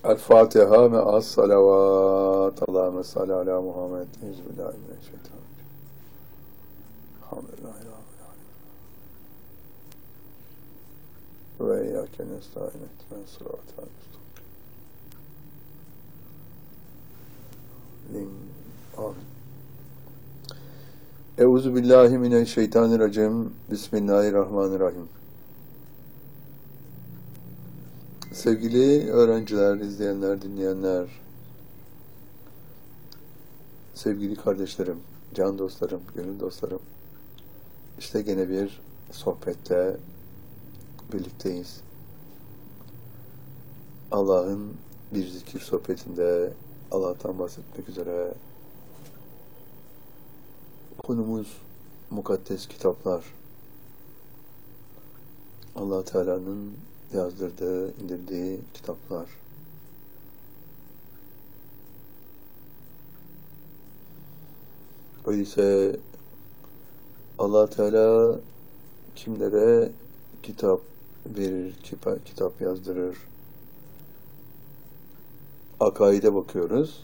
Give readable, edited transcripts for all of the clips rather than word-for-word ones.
El Fatiha ve as salavat. Allahümme salli ala Muhammed. Euzubillahimineşşeytanirracim. Elhamdülillahi Rabbil alemin. Ve iyyâke nestaîn ihdinas sıratal müstakîm. Amin. Euzubillahimineşşeytanirracim. Bismillahirrahmanirrahim. Sevgili öğrenciler, izleyenler, dinleyenler, sevgili kardeşlerim, can dostlarım, gönül dostlarım, işte gene bir sohbette birlikteyiz. Allah'ın bir zikir sohbetinde Allah'tan bahsetmek üzere konumuz mukaddes kitaplar. Allah Teala'nın yazdırdığı, indirdiği kitaplar. Öyleyse Allah Teala kimlere kitap verir, kitap yazdırır? Akaide bakıyoruz.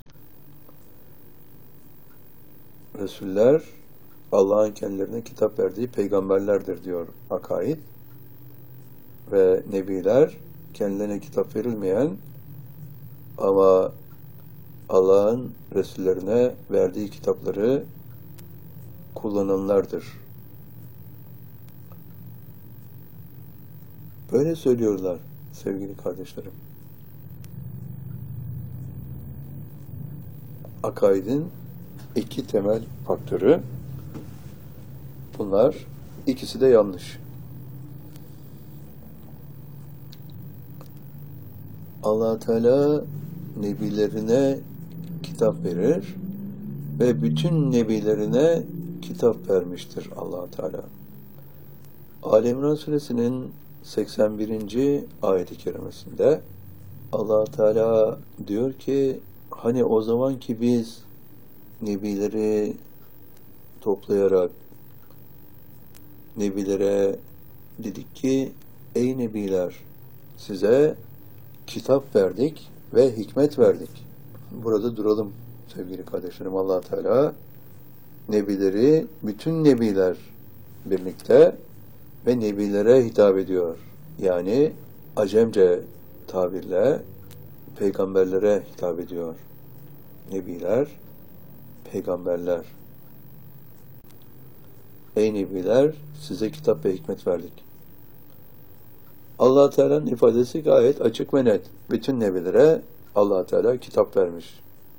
Resuller Allah'ın kendilerine kitap verdiği peygamberlerdir diyor akaid. Ve nebiler kendilerine kitap verilmeyen ama Allah'ın Resullerine verdiği kitapları kullananlardır. Böyle söylüyorlar sevgili kardeşlerim. Akaidin iki temel faktörü. Bunlar ikisi de yanlış. Allah Teala nebilerine kitap verir ve bütün nebilerine kitap vermiştir Allah Teala. Ali İmran Suresinin 81. ayet-i kerimesinde Allah Teala diyor ki, hani o zaman ki biz nebileri toplayarak nebilere dedik ki, ey nebiler, size kitap verdik ve hikmet verdik. Burada duralım sevgili kardeşlerim. Allah Teala nebileri, bütün nebiler birlikte ve nebilere hitap ediyor. Yani Acemce tabirle peygamberlere hitap ediyor. Nebiler, peygamberler. Ey nebiler, size kitap ve hikmet verdik. Allah Teala'nın ifadesi gayet açık ve net. Bütün nebilere Allah Teala kitap vermiş.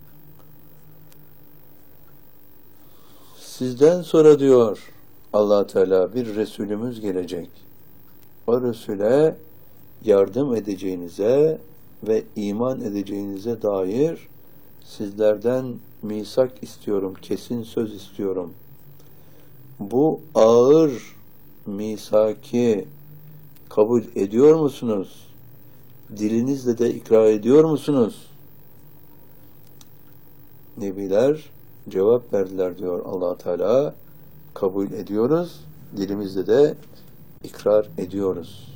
Sizden sonra diyor Allah Teala, bir Resulümüz gelecek. O Resul'e yardım edeceğinize ve iman edeceğinize dair sizlerden misak istiyorum, kesin söz istiyorum. Bu ağır misaki kabul ediyor musunuz? Dilinizle de ikrar ediyor musunuz? Nebiler cevap verdiler diyor Allah Teala. Kabul ediyoruz, dilimizle de ikrar ediyoruz.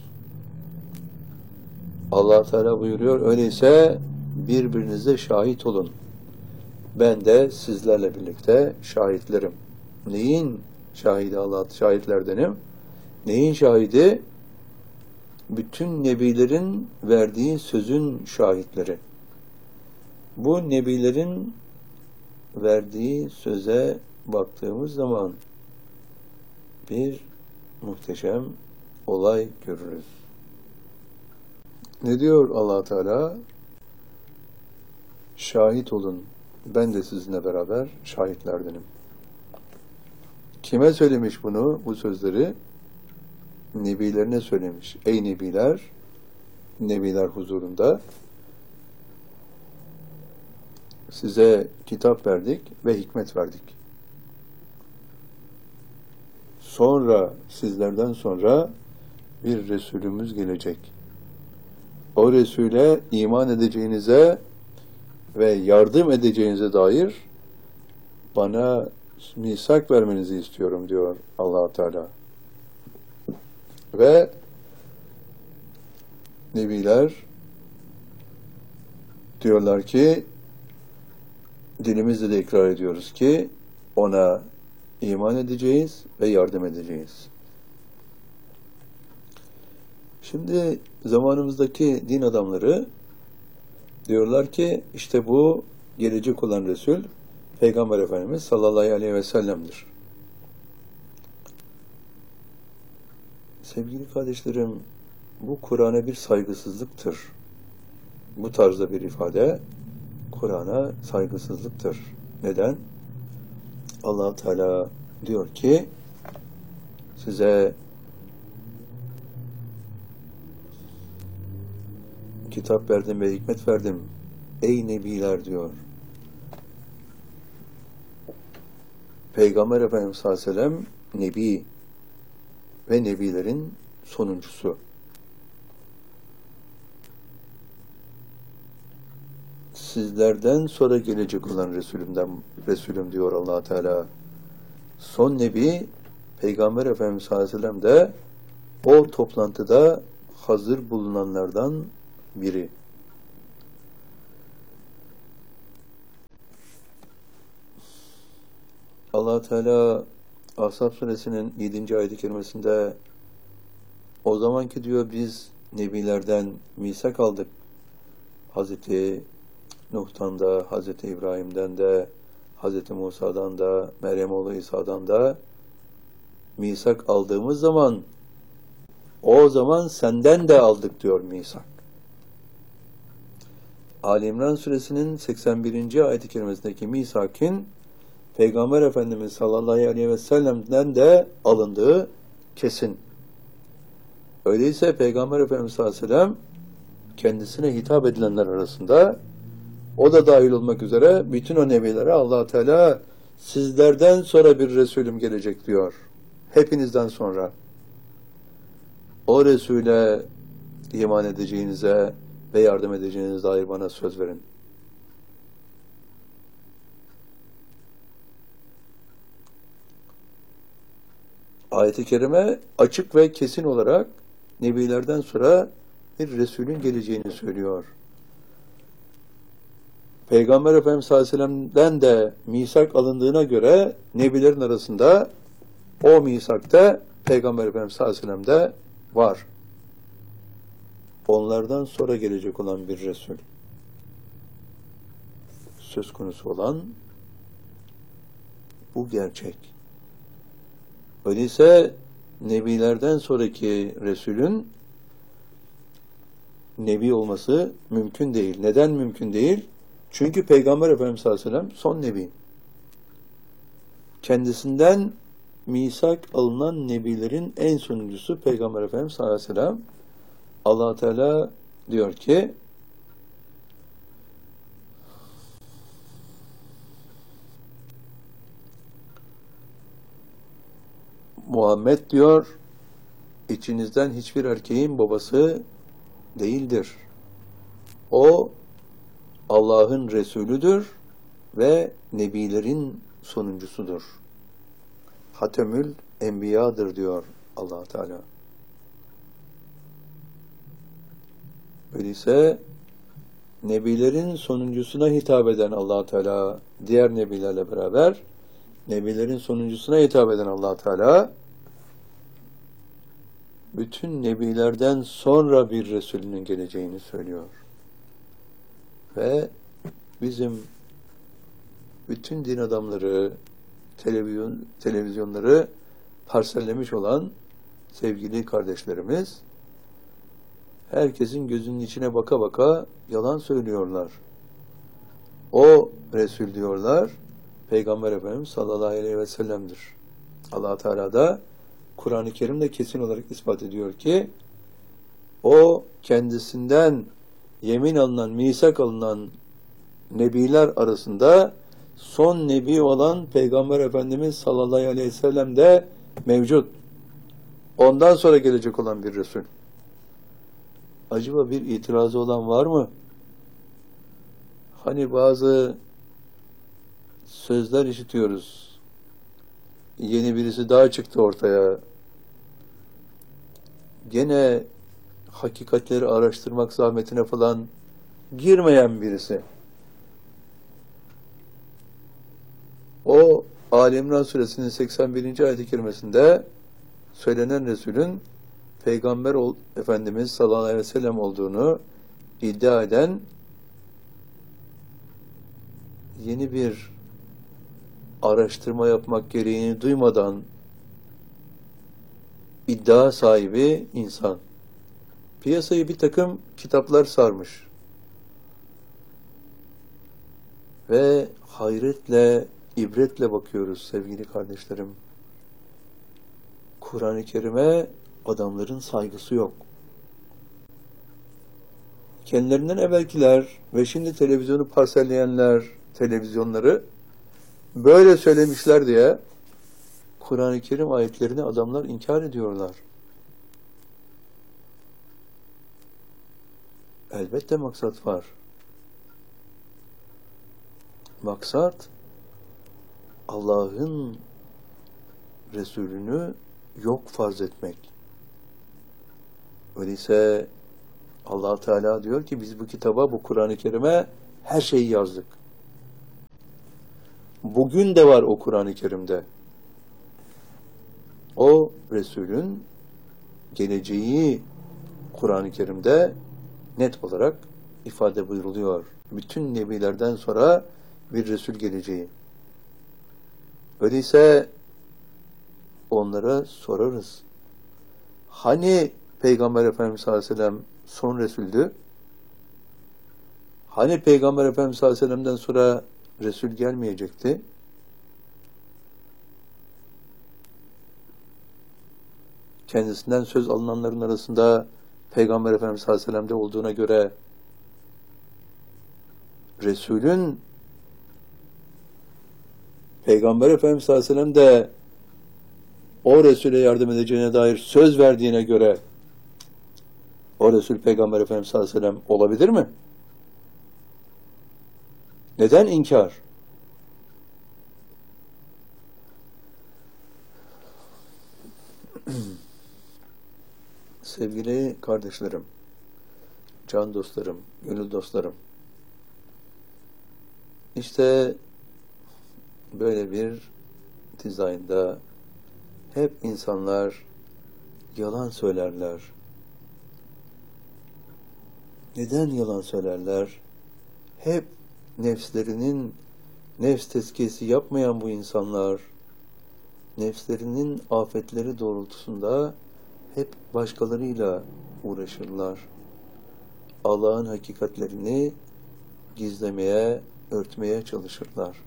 Allah Teala buyuruyor, öyleyse birbirinize şahit olun. Ben de sizlerle birlikte şahitlerim. Neyin şahidi Allah? Şahitlerdenim. Neyin şahidi? Bütün nebilerin verdiği sözün şahitleri. Bu nebilerin verdiği söze baktığımız zaman bir muhteşem olay görürüz. Ne diyor Allah Teala? Şahit olun. Ben de sizinle beraber şahitlerdenim. Kime söylemiş bunu, bu sözleri? Nebilerine söylemiş. Ey nebiler, nebiler huzurunda size kitap verdik ve hikmet verdik. Sonra, sizlerden sonra bir Resulümüz gelecek. O Resul'e iman edeceğinize ve yardım edeceğinize dair bana misak vermenizi istiyorum diyor Allah Teala. Ve nebiler Diyorlar ki, dilimizle de ikrar ediyoruz ki ona iman edeceğiz ve yardım edeceğiz. Şimdi zamanımızdaki din adamları diyorlar ki işte bu gelecek olan Resul Peygamber Efendimiz sallallahu aleyhi ve sellem'dir. Sevgili kardeşlerim, bu Kur'an'a bir saygısızlıktır. Bu tarzda bir ifade Kur'an'a saygısızlıktır. Neden? Allah Teala diyor ki size kitap verdim ve hikmet verdim. Ey nebiler diyor. Peygamber Efendimiz sallallahu aleyhi ve sellem nebi ve nebilerin sonuncusu. Sizlerden sonra gelecek olan Resulüm diyor Allah Teala. Son nebi Peygamber Efendimiz sallallahu aleyhi ve sellem de o toplantıda hazır bulunanlardan biri. Allah Teala Ahzab suresinin 7. ayet-i kerimesinde o zamanki diyor biz nebilerden misak aldık. Hazreti Nuh'tan da, Hazreti İbrahim'den de, Hazreti Musa'dan da, Meryem oğlu İsa'dan da misak aldığımız zaman o zaman senden de aldık diyor misak. Ali İmran suresinin 81. ayet-i kerimesindeki misakin Peygamber Efendimiz sallallahu aleyhi ve sellem'den de alındığı kesin. Öyleyse Peygamber Efendimiz sallallahu aleyhi ve sellem kendisine hitap edilenler arasında o da dahil olmak üzere bütün o nebilere Allah Teala sizlerden sonra bir Resulüm gelecek diyor. Hepinizden sonra. O Resul'e iman edeceğinize ve yardım edeceğinize dair bana söz verin. Ayet-i kerime açık ve kesin olarak nebilerden sonra bir Resulün geleceğini söylüyor. Peygamber Efendimiz sallallahu aleyhi ve sellem'den de misak alındığına göre nebilerin arasında o misakta Peygamber Efendimiz sallallahu aleyhi ve sellem'de var. Onlardan sonra gelecek olan bir Resul söz konusu olan bu gerçek. Öyleyse nebilerden sonraki Resulün nebi olması mümkün değil. Neden mümkün değil? Çünkü Peygamber Efendimiz sallallahu aleyhi ve sellem son nebi. Kendisinden misak alınan nebilerin en sonuncusu Peygamber Efendimiz sallallahu aleyhi ve sellem. Allah Teala diyor ki Muhammed diyor içinizden hiçbir erkeğin babası değildir. O Allah'ın Resulüdür ve nebilerin sonuncusudur. Hatemül Enbiya'dır diyor Allah Teala. Öyleyse nebilerin sonuncusuna hitap eden Allah Teala diğer nebilerle beraber nebilerin sonuncusuna hitap eden Allah Teala bütün nebilerden sonra bir Resulünün geleceğini söylüyor. Ve bizim bütün din adamları, televizyonları parsellemiş olan sevgili kardeşlerimiz herkesin gözünün içine baka baka yalan söylüyorlar. O Resul diyorlar, Peygamber Efendimiz sallallahu aleyhi ve sellem'dir. Allah Teala da Kur'an-ı Kerim'de kesin olarak ispat ediyor ki o kendisinden yemin alınan, misak alınan nebiler arasında son nebi olan Peygamber Efendimiz sallallahu aleyhi ve sellem de mevcut. Ondan sonra gelecek olan bir Resul. Acaba bir itirazı olan var mı? Hani bazı sözler işitiyoruz. Yeni birisi daha çıktı ortaya. Gene hakikatleri araştırmak zahmetine falan girmeyen birisi. O Ali İmran suresinin 81. ayet-i kerimesinde söylenen Resulün Peygamber Efendimiz sallallahu aleyhi ve sellem olduğunu iddia eden yeni bir araştırma yapmak gereğini duymadan iddia sahibi insan. Piyasayı bir takım kitaplar sarmış. Ve hayretle, ibretle bakıyoruz sevgili kardeşlerim. Kur'an-ı Kerim'e adamların saygısı yok. Kendilerinden evvelkiler ve şimdi televizyonu parselleyenler, televizyonları böyle söylemişler diye Kur'an-ı Kerim ayetlerini adamlar inkar ediyorlar. Elbette maksat var. Maksat Allah'ın Resulünü yok farz etmek. Öyleyse Allah Teala diyor ki biz bu kitaba, bu Kur'an-ı Kerim'e her şeyi yazdık. Bugün de var o Kur'an-ı Kerim'de. O Resulün geleceği Kur'an-ı Kerim'de net olarak ifade buyuruluyor. Bütün nebilerden sonra bir Resul geleceği. Öyleyse onlara sorarız. Hani Peygamber Efendimiz sallallahu aleyhi ve sellem son Resul'dü? Hani Peygamber Efendimiz sallallahu aleyhi ve sellem'den sonra Resul gelmeyecekti? Kendisinden söz alınanların arasında Peygamber Efendimiz sallallahu aleyhi ve sellem'de olduğuna göre Resul'ün Peygamber Efendimiz sallallahu aleyhi ve sellem de o Resul'e yardım edeceğine dair söz verdiğine göre o Resul Peygamber Efendimiz sallallahu aleyhi ve sellem olabilir mi? Neden inkar? Sevgili kardeşlerim, can dostlarım, gönül dostlarım, işte böyle bir dizaynda hep insanlar yalan söylerler. Neden yalan söylerler? Hep nefslerinin nefs tezkiyesi yapmayan bu insanlar, nefslerinin afetleri doğrultusunda hep başkalarıyla uğraşırlar. Allah'ın hakikatlerini gizlemeye, örtmeye çalışırlar.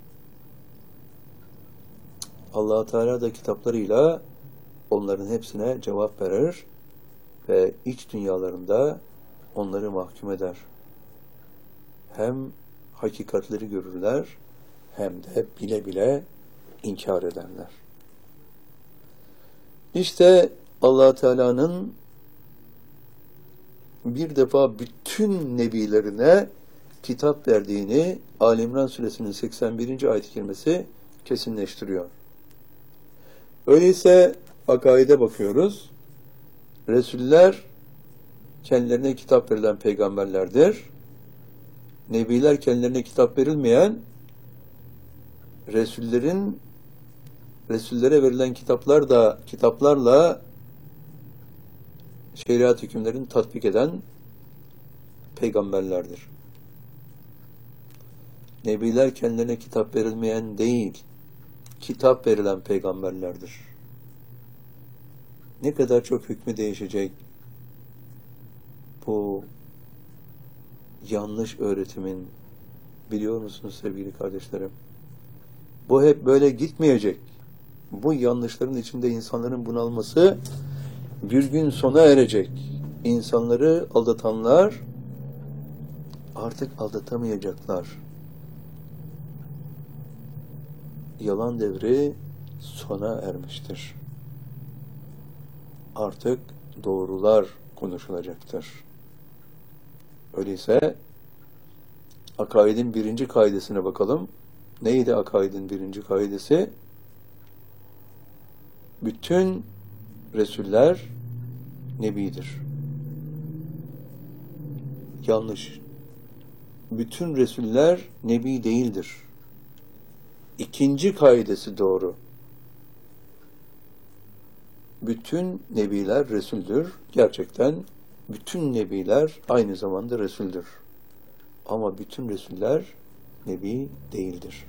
Allah Teala da kitaplarıyla onların hepsine cevap verir ve iç dünyalarında onları mahkum eder. Hem hakikatleri görürler hem de bile bile inkar ederler. İşte Allah Teala'nın bir defa bütün nebilerine kitap verdiğini Ali İmran suresinin 81. ayet-i kerimesi kesinleştiriyor. Öyleyse akaide bakıyoruz. Resuller kendilerine kitap verilen peygamberlerdir. Nebiler kendilerine kitap verilmeyen Resullere verilen kitaplarla şeriat hükümlerini tatbik eden peygamberlerdir. Nebiler kendilerine kitap verilmeyen değil, kitap verilen peygamberlerdir. Ne kadar çok hükmü değişecek bu yanlış öğretimin, biliyor musunuz sevgili kardeşlerim? Bu hep böyle gitmeyecek. Bu yanlışların içinde insanların bunalması bir gün sona erecek. İnsanları aldatanlar artık aldatamayacaklar. Yalan devri sona ermiştir. Artık doğrular konuşulacaktır. Öyleyse akaidin birinci kaidesine bakalım. Neydi akaidin birinci kaidesi? Bütün Resuller Nebidir. Yanlış. bütün Resuller Nebi değildir. İkinci kaidesi doğru. Bütün Nebiler Resul'dür. Gerçekten bütün Nebiler aynı zamanda Resul'dür. Ama bütün Resuller Nebi değildir.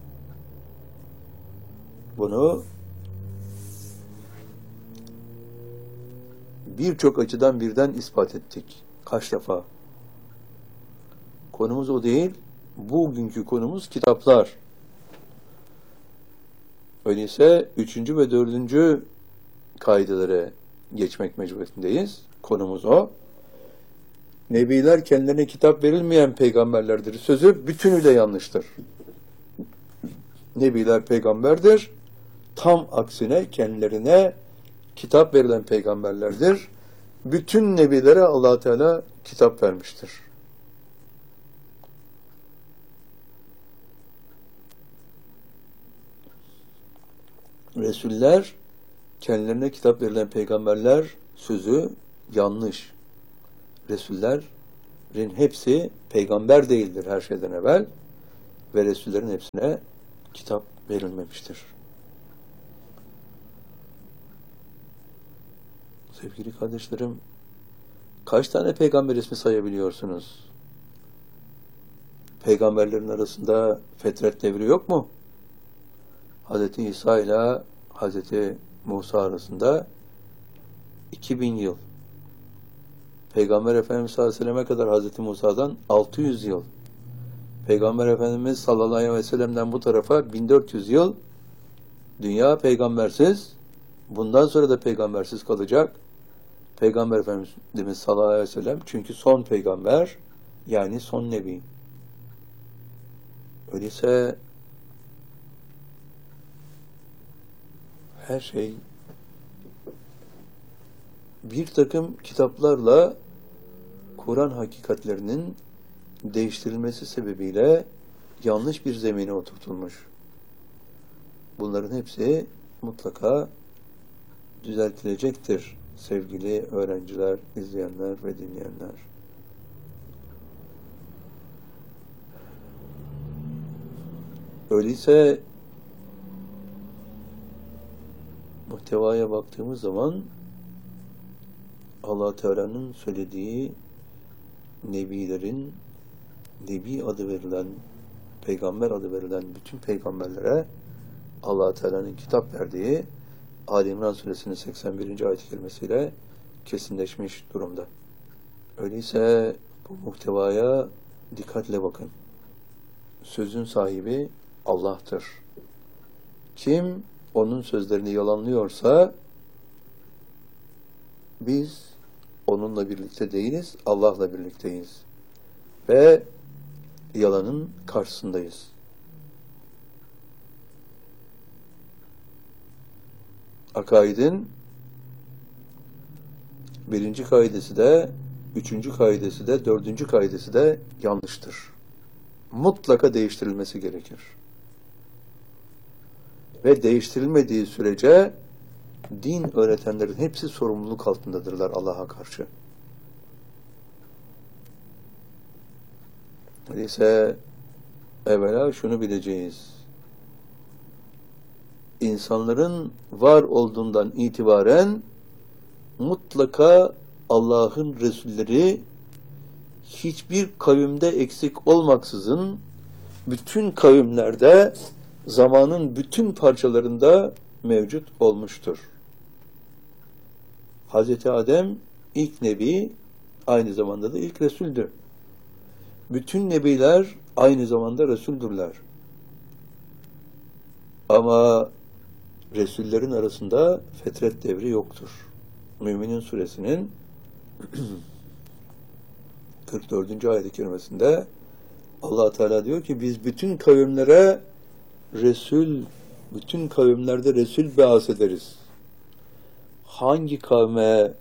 Bunu birçok açıdan birden ispat ettik. Kaç defa? Konumuz o değil. Bugünkü konumuz kitaplar. Öyleyse 3. ve 4. kaidelere geçmek mecburiyetindeyiz. Konumuz o. Nebiler kendilerine kitap verilmeyen peygamberlerdir. Sözü bütünüyle yanlıştır. Nebiler peygamberdir. Tam aksine kendilerine kitap verilen peygamberlerdir. Bütün nebilere Allah Teala kitap vermiştir. Resuller kendilerine kitap verilen peygamberler sözü yanlış. Resullerin hepsi peygamber değildir her şeyden evvel ve Resullerin hepsine kitap verilmemiştir. Sevgili kardeşlerim, kaç tane peygamber ismi sayabiliyorsunuz? Peygamberlerin arasında fetret devri yok mu? Hz. İsa ile Hz. Musa arasında 2000 yıl. Peygamber Efendimiz sallallahu aleyhi ve sellem'e kadar Hz. Musa'dan 600 yıl. Peygamber Efendimiz sallallahu aleyhi ve sellem'den bu tarafa 1400 yıl. Dünya peygambersiz. Bundan sonra da peygambersiz kalacak. Peygamber Efendimiz sallallahu aleyhi ve sellem çünkü son peygamber, yani son nebi. Öyleyse her şey bir takım kitaplarla Kur'an hakikatlerinin değiştirilmesi sebebiyle yanlış bir zemine oturtulmuş. Bunların hepsi mutlaka düzeltilecektir sevgili öğrenciler, izleyenler ve dinleyenler. Öyleyse muhtevaya baktığımız zaman Allah Teala'nın söylediği nebilerin, nebi adı verilen, peygamber adı verilen bütün peygamberlere Allah Teala'nın kitap verdiği Ali İmran Suresinin 81. ayet-i kerimesiyle kesinleşmiş durumda. Öyleyse bu muhtevaya dikkatle bakın. Sözün sahibi Allah'tır. Kim onun sözlerini yalanlıyorsa biz onunla birlikte değiliz, Allah'la birlikteyiz. Ve yalanın karşısındayız. Akaidin 1. kaidesi de, 3. kaidesi de, 4. kaidesi de yanlıştır. Mutlaka değiştirilmesi gerekir. Ve değiştirilmediği sürece din öğretenlerin hepsi sorumluluk altındadırlar Allah'a karşı. Öyleyse evvela şunu bileceğiz. İnsanların var olduğundan itibaren mutlaka Allah'ın Resulleri hiçbir kavimde eksik olmaksızın bütün kavimlerde zamanın bütün parçalarında mevcut olmuştur. Hazreti Adem ilk nebi, aynı zamanda da ilk Resul'dür. Bütün nebiler aynı zamanda Resul'dürler. Ama Resullerin arasında fetret devri yoktur. Müminin suresinin 44. ayet-i kerimesinde Allah Teala diyor ki biz bütün kavimlere Resul, bütün kavimlerde Resul beas ederiz. Hangi kavme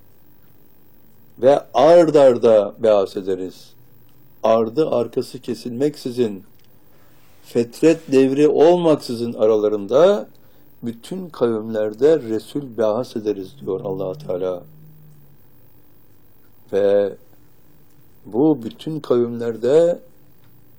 ve ard arda beas ederiz? Ardı arkası kesilmeksizin, fetret devri olmaksızın aralarında bütün kavimlerde Resul beas ederiz diyor Allah Teala. Ve bu bütün kavimlerde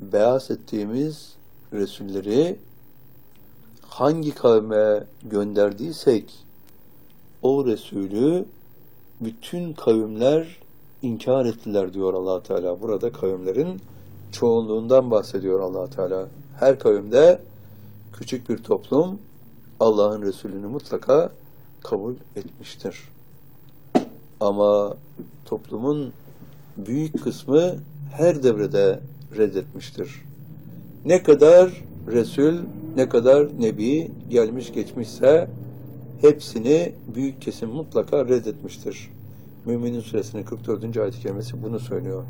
beas ettiğimiz Resulleri hangi kavme gönderdiysek o Resulü bütün kavimler inkar ettiler diyor Allah Teala. Burada kavimlerin çoğunluğundan bahsediyor Allah Teala. Her kavimde küçük bir toplum Allah'ın Resulünü mutlaka kabul etmiştir. Ama toplumun büyük kısmı her devrede reddetmiştir. Ne kadar Resul, ne kadar Nebi gelmiş geçmişse hepsini büyük kesim mutlaka reddetmiştir. Müminin Suresinin 44. ayet-i kerimesi bunu söylüyor.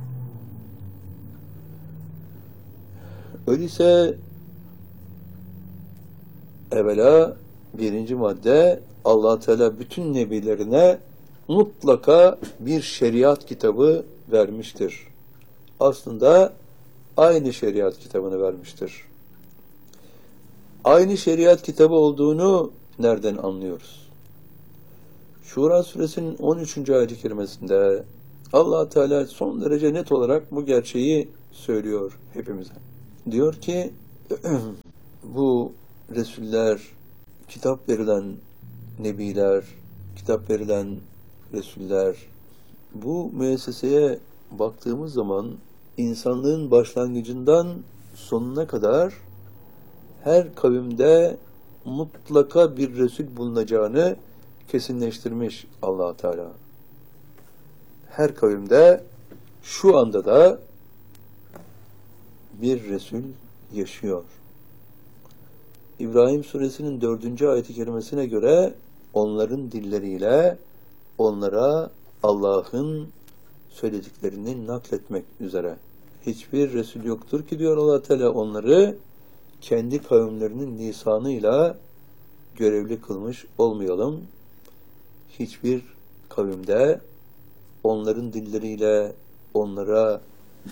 Öyleyse evvela birinci madde Allah Teala bütün nebilerine mutlaka bir şeriat kitabı vermiştir. Aslında aynı şeriat kitabını vermiştir. Aynı şeriat kitabı olduğunu nereden anlıyoruz? Şura suresinin 13. ayet-i kerimesinde Allah Teala son derece net olarak bu gerçeği söylüyor hepimize. Diyor ki bu Resuller, kitap verilen nebiler, kitap verilen Resuller, bu müesseseye baktığımız zaman insanlığın başlangıcından sonuna kadar her kavimde mutlaka bir Resul bulunacağını kesinleştirmiş Allah Teala. Her kavimde şu anda da bir Resul yaşıyor. İbrahim Suresinin 4. ayet-i kerimesine göre onların dilleriyle onlara Allah'ın söylediklerini nakletmek üzere. Hiçbir Resul yoktur ki diyor Allah Teala onları kendi kavimlerinin lisanıyla görevli kılmış olmayalım. Hiçbir kavimde onların dilleriyle onlara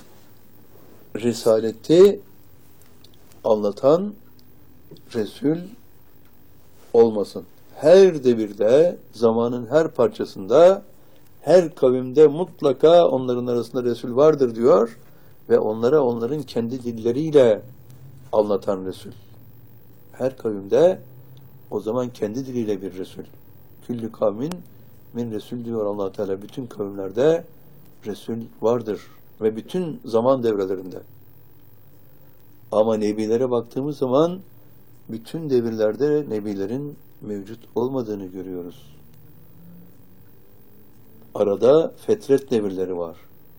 risaleti anlatan Resul olmasın. Her devirde, zamanın her parçasında, her kavimde mutlaka onların arasında Resul vardır diyor ve onlara onların kendi dilleriyle anlatan Resul. Her kavimde o zaman kendi diliyle bir Resul. Küllü kavmin min Resul diyor Allah Teala. Bütün kavimlerde Resul vardır ve bütün zaman devrelerinde. Ama nebilere baktığımız zaman bütün devirlerde nebilerin mevcut olmadığını görüyoruz. Arada fetret devirleri var.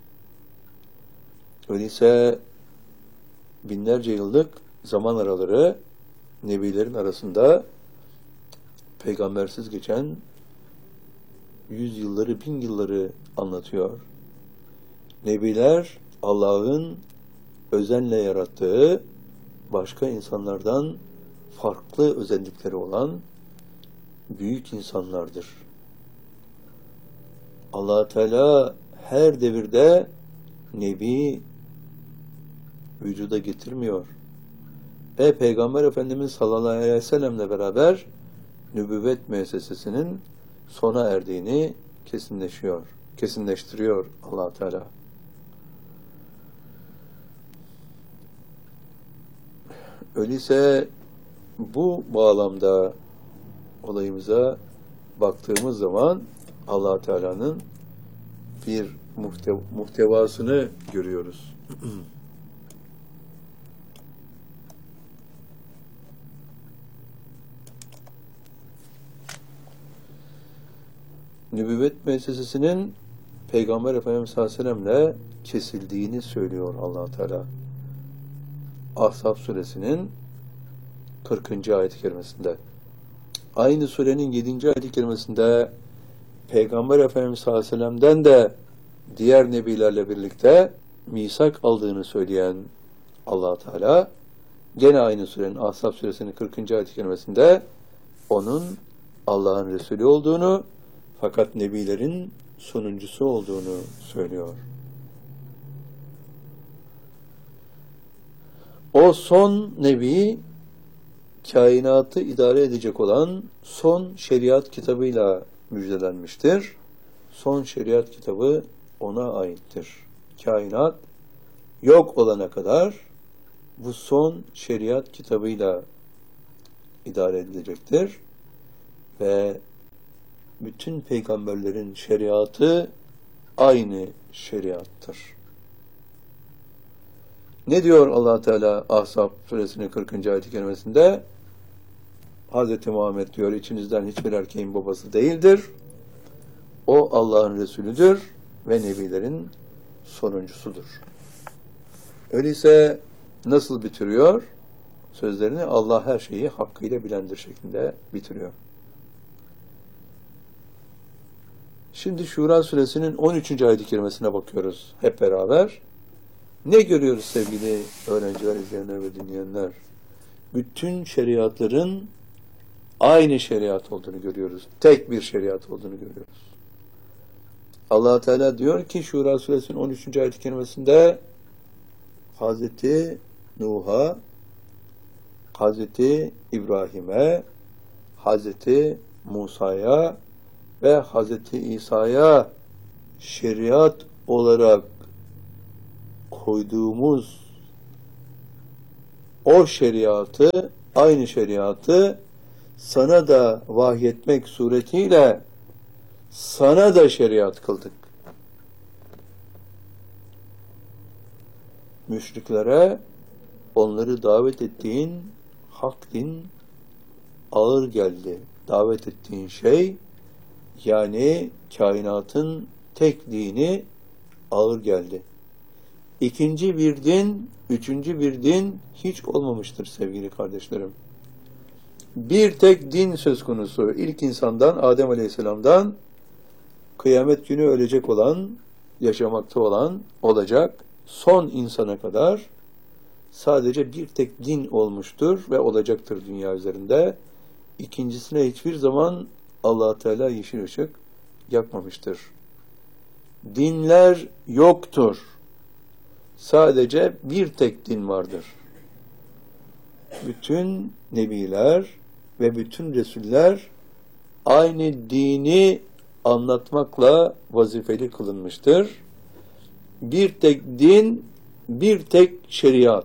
Öyleyse binlerce yıllık zaman araları nebilerin arasında peygambersiz geçen 100 yılları, 1000 yılları anlatıyor. Nebiler Allah'ın özenle yarattığı başka insanlardan farklı özellikleri olan büyük insanlardır. Allah Teala her devirde nebi vücuda getirmiyor. Peygamber Efendimiz sallallahu aleyhi ve sellemle beraber nübüvvet müessesesinin sona erdiğini kesinleştiriyor Allah Teala. Öyleyse bu bağlamda olayımıza baktığımız zaman Allah Teala'nın bir muhtevasını görüyoruz. Nübüvvet müessesesinin Peygamber Efendimiz sallallahu aleyhi ve sellem'le kesildiğini söylüyor Allah Teala. Ahzab suresinin 40. ayet-i kerimesinde. Aynı surenin 7. ayet-i kerimesinde Peygamber Efendimiz sallallahu aleyhi ve sellem'den de diğer nebilerle birlikte misak aldığını söyleyen Allah Teala gene aynı surenin Ahzab suresinin 40. ayet-i kerimesinde onun Allah'ın Resulü olduğunu fakat nebilerin sonuncusu olduğunu söylüyor. O son nebi kainatı idare edecek olan son şeriat kitabıyla müjdelenmiştir. Son şeriat kitabı ona aittir. Kainat yok olana kadar bu son şeriat kitabıyla idare edilecektir ve bütün peygamberlerin şeriatı aynı şeriattır. Ne diyor Allah Teala Ahzab suresinin 40. ayet-i kerimesinde? Hz. Muhammed diyor, içinizden hiçbir erkeğin babası değildir. O Allah'ın Resulüdür ve Nebilerin sonuncusudur. Öyleyse nasıl bitiriyor? Sözlerini Allah her şeyi hakkıyla bilendir şeklinde bitiriyor. Şimdi Şura suresinin 13. ayet-i kerimesine bakıyoruz hep beraber. Ne görüyoruz sevgili öğrenciler, izleyenler ve dinleyenler? Bütün şeriatların aynı şeriat olduğunu görüyoruz. Tek bir şeriat olduğunu görüyoruz. Allah Teala diyor ki Şura suresinin 13. ayet-i kerimesinde Hazreti Nuh'a, Hazreti İbrahim'e, Hazreti Musa'ya ve Hazreti İsa'ya şeriat olarak koyduğumuz o şeriatı, aynı şeriatı sana da vahyetmek suretiyle sana da şeriat kıldık. Müşriklere onları davet ettiğin hak din ağır geldi. Davet ettiğin şey, yani kainatın tek dini ağır geldi. İkinci bir din, üçüncü bir din hiç olmamıştır sevgili kardeşlerim. Bir tek din söz konusu. İlk insandan, Adem Aleyhisselam'dan kıyamet günü ölecek olan, yaşamakta olan, olacak son insana kadar sadece bir tek din olmuştur ve olacaktır dünya üzerinde. İkincisine hiçbir zaman Allah Teala yeşil ışık yakmamıştır. Dinler yoktur. Sadece bir tek din vardır. Bütün nebiler ve bütün resuller aynı dini anlatmakla vazifeli kılınmıştır. Bir tek din, bir tek şeriat.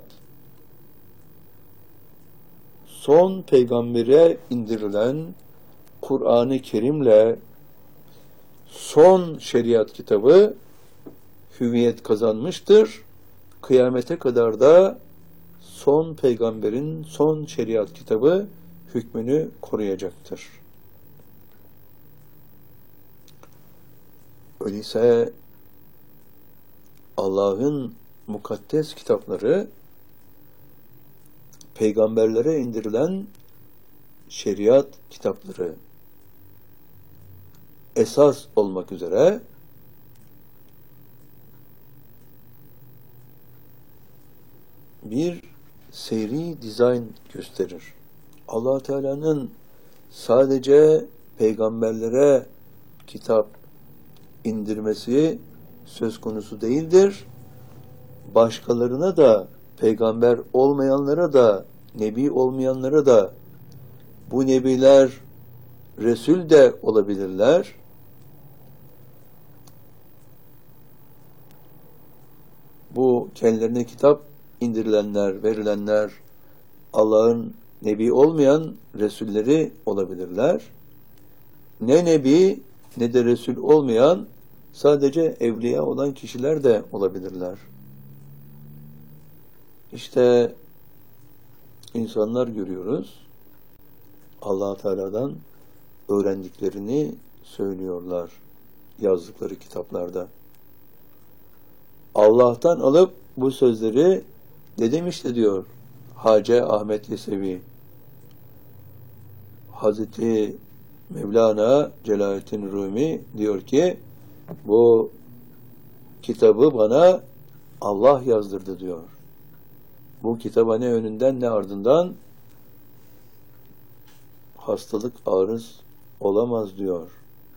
Son peygambere indirilen Kur'an-ı Kerim'le son şeriat kitabı hüviyet kazanmıştır. Kıyamete kadar da son peygamberin son şeriat kitabı hükmünü koruyacaktır. Öyleyse Allah'ın mukaddes kitapları peygamberlere indirilen şeriat kitapları esas olmak üzere bir seyri dizayn gösterir. Allah Teala'nın sadece peygamberlere kitap indirmesi söz konusu değildir. Başkalarına da, peygamber olmayanlara da, nebi olmayanlara da, bu nebiler Resul de olabilirler. Bu kendilerine kitap indirilenler, verilenler Allah'ın nebi olmayan Resulleri olabilirler. Ne nebi ne de Resul olmayan sadece evliya olan kişiler de olabilirler. İşte insanlar görüyoruz. Allah Teala'dan öğrendiklerini söylüyorlar yazdıkları kitaplarda. Allah'tan alıp bu sözleri ne demişti diyor Hacı Ahmet Yesevi. Hazreti Mevlana Celaleddin Rumi diyor ki bu kitabı bana Allah yazdırdı diyor. Bu kitaba ne önünden ne ardından hastalık arız olamaz diyor.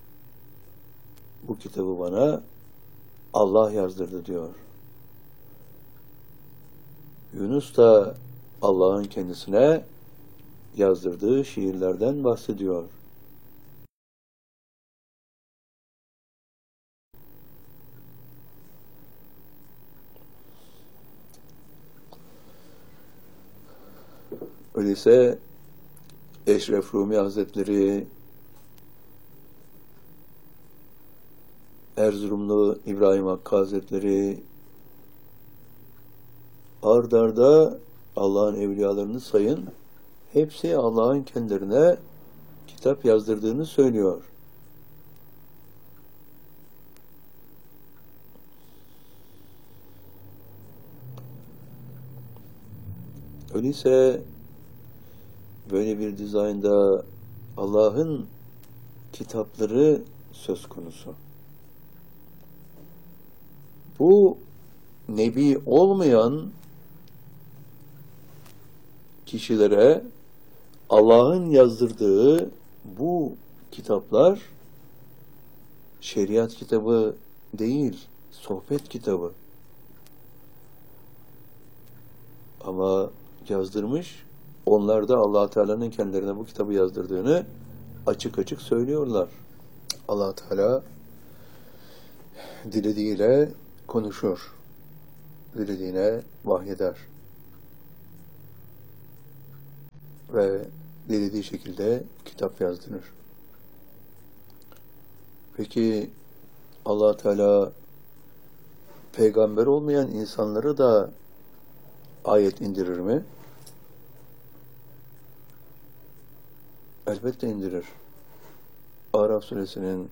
Bu kitabı bana Allah yazdırdı diyor. Yunus da Allah'ın kendisine yazdırdığı şiirlerden bahsediyor. Öyleyse Eşref Rumi Hazretleri, Erzurumlu İbrahim Hakkı Hazretleri ard arda Allah'ın evliyalarını sayın. Hepsi Allah'ın kendilerine kitap yazdırdığını söylüyor. Öyleyse böyle bir dizaynda Allah'ın kitapları söz konusu. Bu nebi olmayan kişilere Allah'ın yazdırdığı bu kitaplar şeriat kitabı değil, sohbet kitabı. Ama yazdırmış, onlar da Allah Teala'nın kendilerine bu kitabı yazdırdığını açık açık söylüyorlar. Allah Teala dilediğiyle konuşur, dilediğine vahyeder ve dilediği şekilde kitap yazdırır. Peki Allah Teala peygamber olmayan insanlara da ayet indirir mi? Elbette indirir. Araf suresinin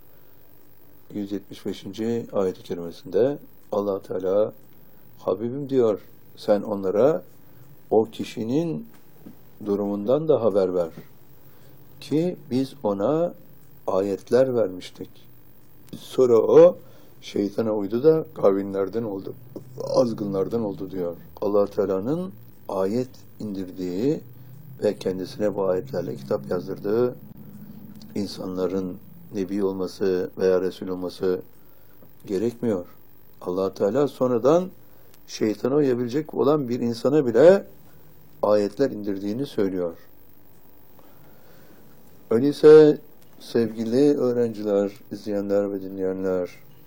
175. ayet-i kerimesinde Allah Teala Habibim diyor, sen onlara o kişinin durumundan da haber ver ki biz ona ayetler vermiştik. Sonra o şeytana uydu da kavimlerden oldu, azgınlardan oldu diyor. Allah Teala'nın ayet indirdiği ve kendisine bu ayetlerle kitap yazdırdığı insanların nebi olması veya resul olması gerekmiyor. Allah Teala sonradan şeytana uyabilecek olan bir insana bile ayetler indirdiğini söylüyor. Öyleyse sevgili öğrenciler, izleyenler ve dinleyenler,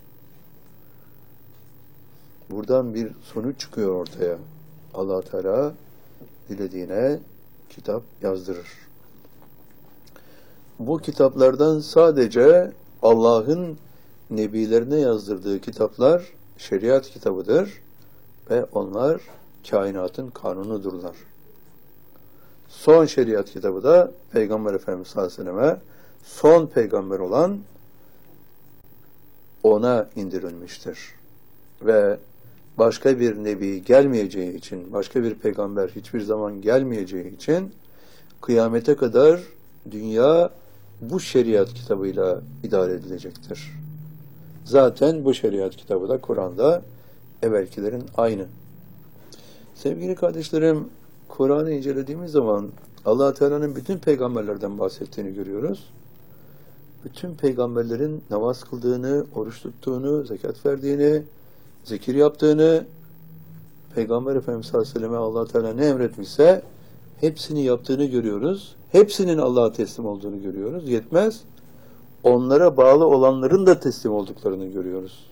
buradan bir sonuç çıkıyor ortaya. Allah Teala dilediğine kitap yazdırır. Bu kitaplardan sadece Allah'ın nebilerine yazdırdığı kitaplar şeriat kitabıdır ve onlar kainatın kanunudurlar. Son şeriat kitabı da Peygamber Efendimiz sallallahu aleyhi ve selleme son peygamber olan ona indirilmiştir. Ve başka bir nebi gelmeyeceği için, başka bir peygamber hiçbir zaman gelmeyeceği için kıyamete kadar dünya bu şeriat kitabıyla idare edilecektir. Zaten bu şeriat kitabı da Kur'an'da evvelkilerin aynı. Sevgili kardeşlerim, Kur'an'ı incelediğimiz zaman Allah Teala'nın bütün peygamberlerden bahsettiğini görüyoruz. Bütün peygamberlerin namaz kıldığını, oruç tuttuğunu, zekat verdiğini, zikir yaptığını, Peygamber Efendimiz sallallahu aleyhi ve selleme Allah Teala ne emretmişse hepsini yaptığını görüyoruz. Hepsinin Allah'a teslim olduğunu görüyoruz. Yetmez. Onlara bağlı olanların da teslim olduklarını görüyoruz.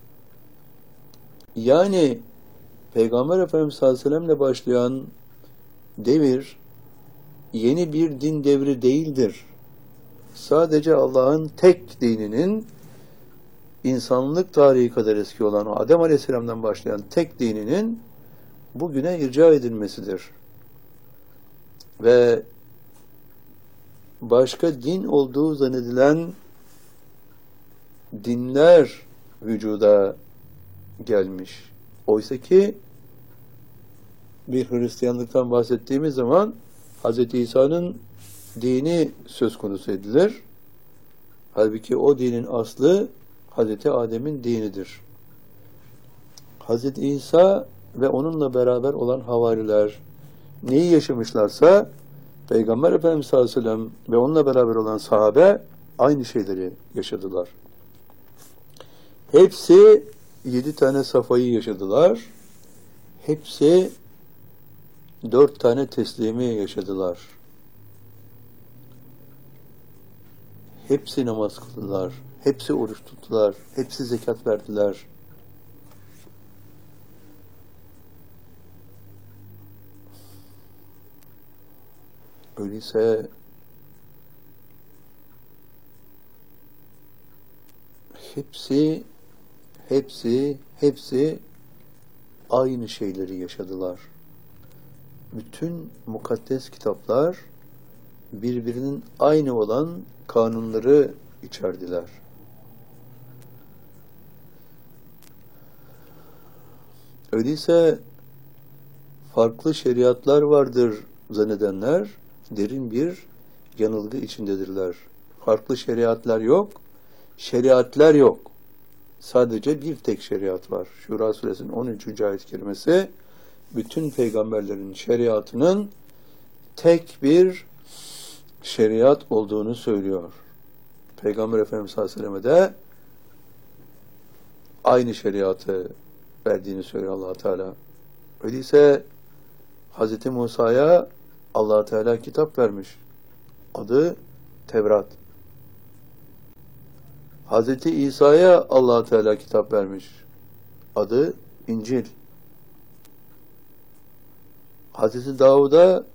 Yani Peygamber Efendimiz sallallahu aleyhi ve sellemle başlayan devir yeni bir din devri değildir. Sadece Allah'ın tek dininin insanlık tarihi kadar eski olan Adem Aleyhisselam'dan başlayan tek dininin bugüne irca edilmesidir. Ve başka din olduğu zannedilen dinler vücuda gelmiş. Oysa ki bir Hristiyanlıktan bahsettiğimiz zaman Hz. İsa'nın dini söz konusu edilir. Halbuki o dinin aslı Hz. Adem'in dinidir. Hz. İsa ve onunla beraber olan havariler neyi yaşamışlarsa Peygamber Efendimiz sallallahu aleyhi ve sellem ve onunla beraber olan sahabe aynı şeyleri yaşadılar. Hepsi 7 tane safayı yaşadılar. Hepsi 4 tane teslimi yaşadılar. Hepsi namaz kıldılar. Hepsi oruç tuttular. Hepsi zekat verdiler. Öyleyse hepsi aynı şeyleri yaşadılar. Bütün mukaddes kitaplar birbirinin aynı olan kanunları içerdiler. Öyleyse farklı şeriatlar vardır zannedenler derin bir yanılgı içindedirler. Farklı şeriatlar yok, şeriatler yok. Sadece bir tek şeriat var. Şura suresinin 13. ayet-i kerimesi bütün peygamberlerin şeriatının tek bir şeriat olduğunu söylüyor. Peygamber Efendimiz sallallahu aleyhi ve selleme de aynı şeriatı verdiğini söylüyor Allah Teala. Öyleyse Hz. Musa'ya Allah Teala kitap vermiş. Adı Tevrat. Hz. İsa'ya Allah Teala kitap vermiş. Adı İncil. Hz. Davud'a